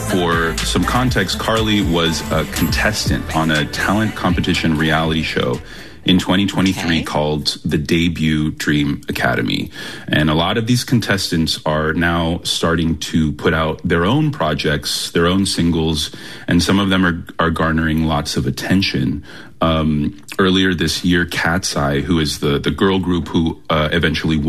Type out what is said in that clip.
For some context, Carly was a contestant on a talent competition reality show in 2023 called the Debut Dream Academy. And a lot of these contestants are now starting to put out their own projects, their own singles, and some of them are garnering lots of attention. Earlier this year, Cat's Eye, who is the girl group who eventually won